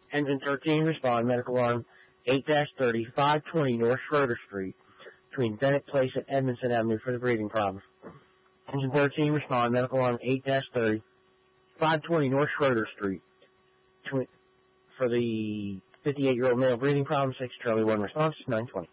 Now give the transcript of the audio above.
Engine 13, respond. Medical alarm 8-30, 520 North Schroeder Street, between Bennett Place and Edmondson Avenue for the breathing problems. Engine 13, respond. Medical alarm 8-30, 520 North Schroeder Street, for the 58-year-old male breathing problems. 6 Charlie 1 response, 920.